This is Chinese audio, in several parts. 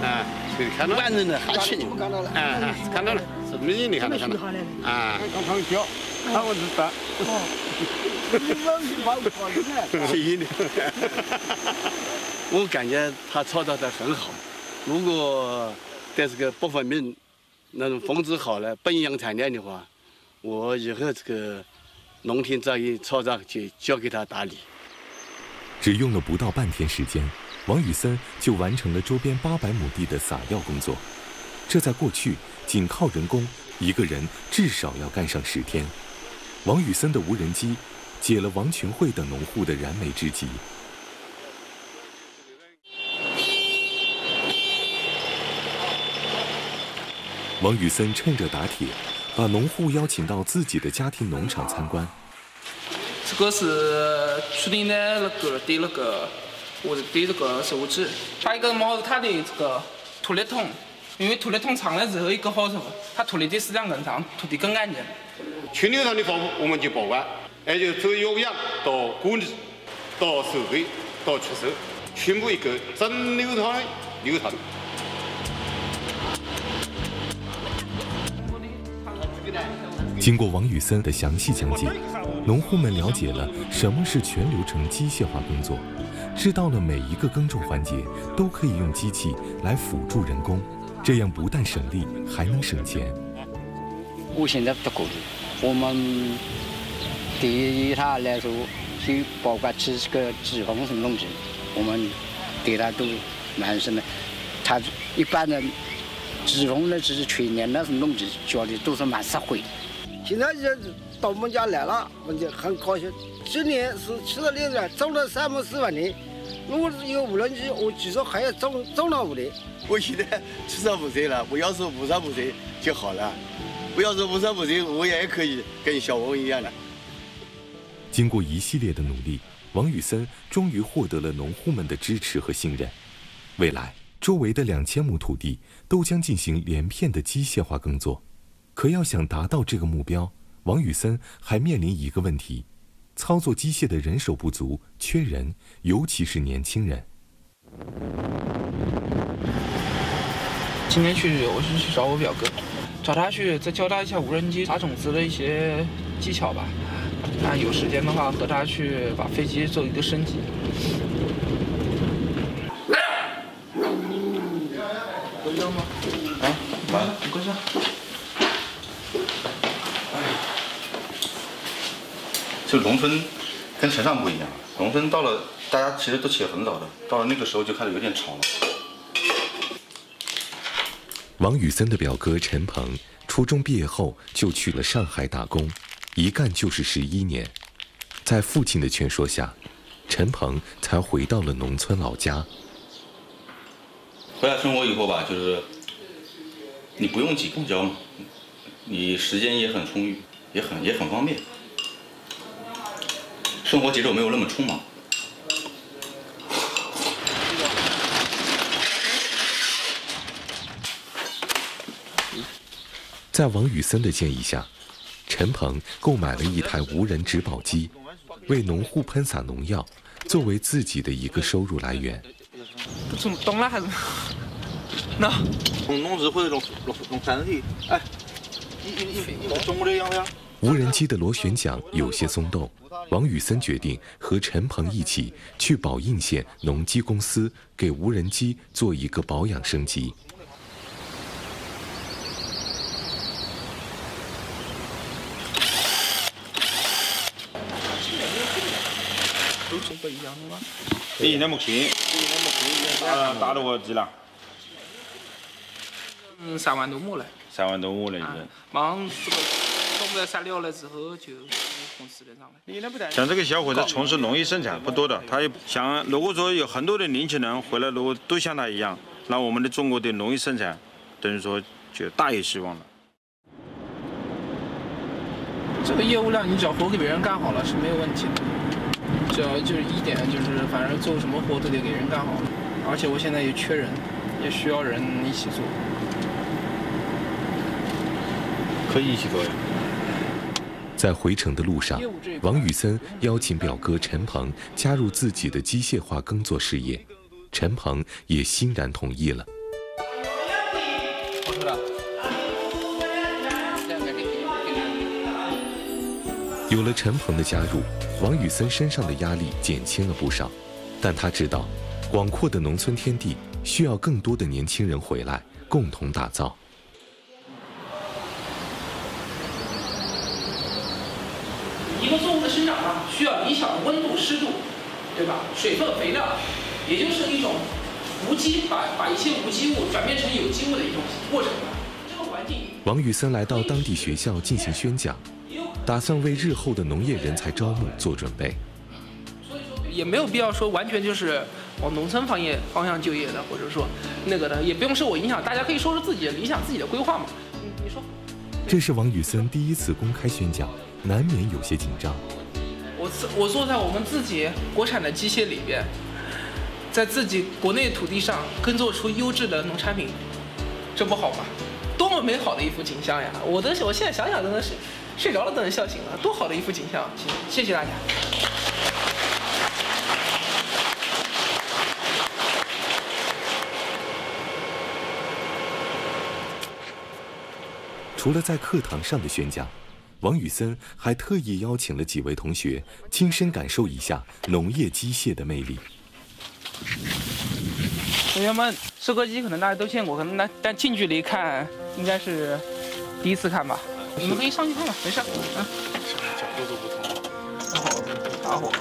啊，可以看到万人的哈气， 看到了，是米你看到啊，刚刚叫，看我知道。谢谢你。 我感觉他操作得很好。如果在这个不分明那种风质好了，本养产量的话，我以后这个农田这一操作就交给他打理。 只用了不到半天时间，王宇森就完成了周边800亩地的撒药工作。这在过去仅靠人工，一个人至少要干上10天。王宇森的无人机解了王群慧等农户的燃眉之急。王宇森趁热打铁，把农户邀请到自己的家庭农场参观。 这个是确定的我的这个手指，还有一个毛是它的这个吐力筒，因为吐力筒长了之后一个好处，它吐力的时间更长，吐得更干净。 全流程的保护我们就保管，而且从有氧到管理到收费到出售，全部一个整流程的流程。 经过王宇森的详细讲解，农户们了解了什么是全流程机械化工作，知道了每一个耕种环节都可以用机器来辅助人工，这样不但省力，还能省钱。 我现在不考虑，我们对于他来说，就包括吃这个脂肪什么东西，我们对他都蛮什么，他一般的脂肪呢，只是全年的什么东西，教的都是蛮实惠的。 现在到我们家来了，我们就很高兴。今年是76年，种了3亩4万田。如果有无人机，我至少还要种了5年。 我现在75岁了，我要是55岁就好了。我要是55岁，我也可以跟小王一样的。 经过一系列的努力，王宇森终于获得了农户们的支持和信任。未来，周围的2000亩土地都将进行连片的机械化耕作。可要想达到这个目标，王宇森还面临一个问题：操作机械的人手不足，缺人，尤其是年轻人。 今天我是去找我表哥，找他去再教他一下无人机撒种子的一些技巧吧。那有时间的话，和他去把飞机做一个升级。回家吗？啊，来了，你过去。 就农村跟城上不一样，农村到了大家其实都起得很早的，到了那个时候就开始有点吵了。 王宇森的表哥陈鹏，初中毕业后就去了上海打工，一干就是11年。在父亲的劝说下，陈鹏才回到了农村老家。 回来生活以后吧，就是你不用挤公交嘛，你时间也很充裕，也很方便。生活节奏没有那么匆忙。 在王宇森的建议下，陈鹏购买了一台无人植保机，为农户喷洒农药，作为自己的一个收入来源。 懂了还是？那弄纸或者弄山体，哎，你中国这样呀？ 无人机的螺旋桨有些松动，王宇森决定和陈鹏一起去宝应县农机公司给无人机做一个保养升级。 都是不一样的吗？ 比那么轻，打了我机了。 3万多亩了。 3万多亩了已经。 马上这个种在撒料了之后就公司的上来。 像这个小伙子从事农业生产不多的，他也想，如果说有很多的年轻人回来，如果都像他一样，那我们的中国的农业生产等于说就大有希望了。 这个业务量你只要活给别人干好了是没有问题的。只要就是一点就是，反正做什么活都得给人干好了，而且我现在也缺人，也需要人一起做。 可以一起做呀。 在回城的路上，王宇森邀请表哥陈鹏加入自己的机械化耕作事业，陈鹏也欣然同意了。 出来。 有了陈鹏的加入，王宇森身上的压力减轻了不少，但他知道，广阔的农村天地需要更多的年轻人回来，共同打造。 一个作物的生长呢，需要理想的温度、湿度，对吧？水分、肥料，也就是一种无机，把一些无机物转变成有机物的一种过程。这个环境。 王宇森来到当地学校进行宣讲，打算为日后的农业人才招募做准备。 也没有必要说完全就是往农村方向就业的，或者说那个的，也不用受我影响，大家可以说说自己的理想、自己的规划嘛。你说。 这是王宇森第一次公开宣讲，难免有些紧张。 我坐在我们自己国产的机械里边，在自己国内土地上耕作出优质的农产品，这不好吗？多么美好的一幅景象呀！我现在想想真的是睡着了都能笑醒了，多好的一幅景象！谢谢大家。 除了在课堂上的宣讲，王宇森还特意邀请了几位同学亲身感受一下农业机械的魅力。 同学们，收割机可能大家都见过，可能但近距离看应该是第一次看吧。你们可以上去看看，没事。 角度都不同。 然后打火，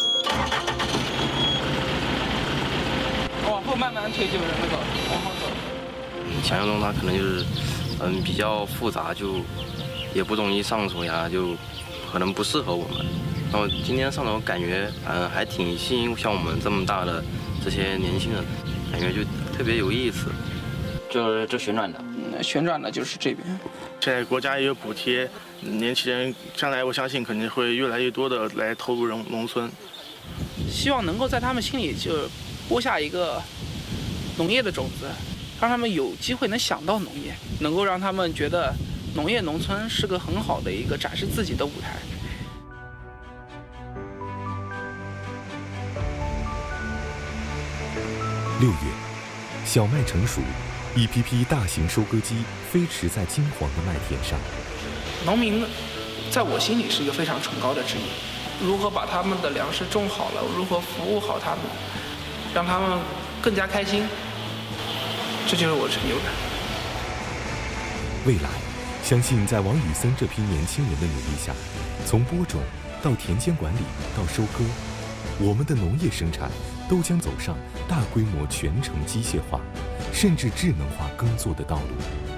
往后慢慢推就是那个往后走。 想象中它可能就是比较复杂，就也不容易上手呀，就可能不适合我们。然后今天上手感觉还挺吸引像我们这么大的这些年轻人，感觉就特别有意思。 就是这旋转的， 旋转的就是这边。 现在国家也有补贴，年轻人将来我相信肯定会越来越多的来投入农村。 希望能够在他们心里就播下一个农业的种子，让他们有机会能想到农业，能够让他们觉得农业农村是个很好的一个展示自己的舞台。 6月，小麦成熟，一批批大型收割机飞驰在金黄的麦田上。 农民在我心里是一个非常崇高的职业，如何把他们的粮食种好了，如何服务好他们，让他们更加开心，这就是我的成就感。 未来，相信在王宇森这批年轻人的努力下，从播种到田间管理到收割，我们的农业生产都将走上大规模全程机械化，甚至智能化耕作的道路。